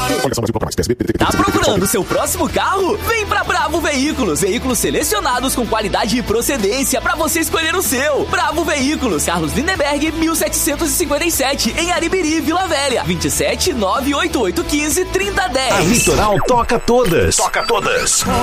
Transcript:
Tá procurando seu próximo carro? Vem pra Bravo Veículos. Veículos selecionados com qualidade e procedência pra você escolher o seu. Bravo Veículos, Carlos Lindenberg, 1757, em Aribiri, Vila Velha. 27 98815 3010. A Litoral toca todas. Toca todas.